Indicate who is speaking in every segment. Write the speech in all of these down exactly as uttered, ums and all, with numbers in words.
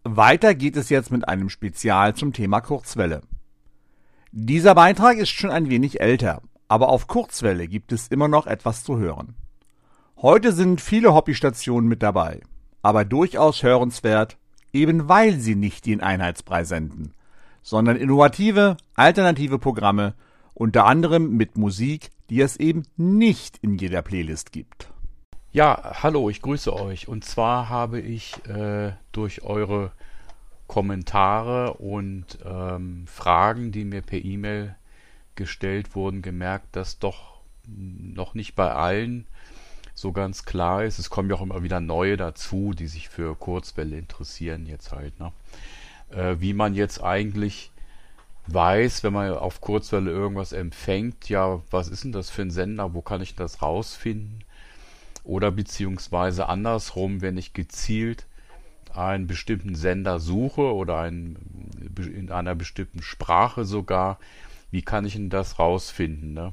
Speaker 1: Weiter geht es jetzt mit einem Spezial zum Thema Kurzwelle. Dieser Beitrag ist schon ein wenig älter, aber auf Kurzwelle gibt es immer noch etwas zu hören. Heute sind viele Hobbystationen mit dabei, aber durchaus hörenswert, eben weil sie nicht den Einheitsbrei senden, sondern innovative, alternative Programme, unter anderem mit Musik, die es eben nicht in jeder Playlist gibt.
Speaker 2: Ja, hallo, ich grüße euch. Und zwar habe ich äh, durch eure Kommentare und ähm, Fragen, die mir per E-Mail gestellt wurden, gemerkt, dass doch noch nicht bei allen so ganz klar ist. Es kommen ja auch immer wieder neue dazu, die sich für Kurzwelle interessieren jetzt halt, ne? Äh, wie man jetzt eigentlich weiß, wenn man auf Kurzwelle irgendwas empfängt, ja, was ist denn das für ein Sender, wo kann ich das rausfinden? Oder beziehungsweise andersrum, wenn ich gezielt einen bestimmten Sender suche oder einen, in einer bestimmten Sprache sogar, wie kann ich denn das rausfinden, ne?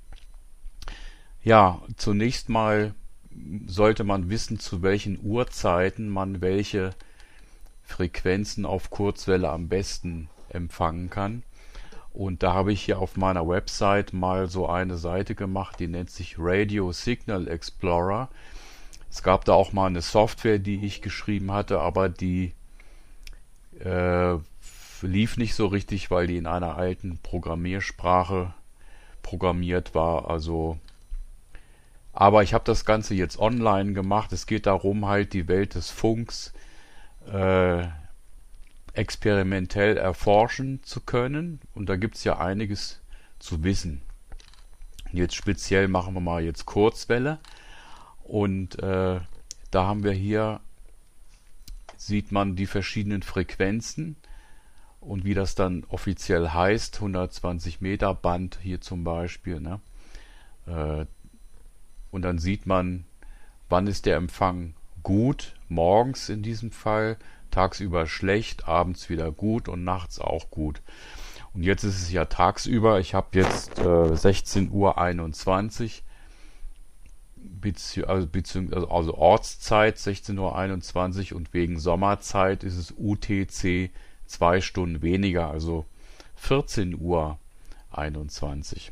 Speaker 2: Ja, zunächst mal sollte man wissen, zu welchen Uhrzeiten man welche Frequenzen auf Kurzwelle am besten empfangen kann. Und da habe ich hier auf meiner Website mal so eine Seite gemacht, die nennt sich Radio Signal Explorer. Es gab da auch mal eine Software, die ich geschrieben hatte, aber die äh, lief nicht so richtig, weil die in einer alten Programmiersprache programmiert war. Also, aber ich habe das Ganze jetzt online gemacht. Es geht darum, halt die Welt des Funks äh, experimentell erforschen zu können. Und da gibt es ja einiges zu wissen. Jetzt speziell machen wir mal jetzt Kurzwelle. Und äh, da haben wir hier, sieht man die verschiedenen Frequenzen und wie das dann offiziell heißt, hundertzwanzig Meter Band hier zum Beispiel, ne? Äh, und dann sieht man, wann ist der Empfang gut, morgens in diesem Fall, tagsüber schlecht, abends wieder gut und nachts auch gut. Und jetzt ist es ja tagsüber, ich habe jetzt äh, sechzehn Uhr einundzwanzig, bezieh also, bezieh also Ortszeit sechzehn Uhr einundzwanzig und wegen Sommerzeit ist es U T C zwei Stunden weniger, also vierzehn Uhr einundzwanzig.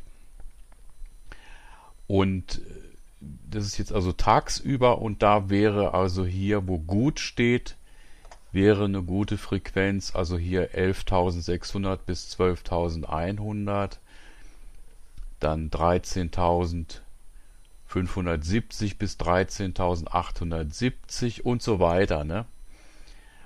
Speaker 2: Und das ist jetzt also tagsüber und da wäre also hier, wo gut steht, wäre eine gute Frequenz, also hier elftausendsechshundert bis zwölftausendeinhundert, dann dreizehntausendfünfhundertsiebzig bis dreizehntausendachthundertsiebzig und so weiter, ne?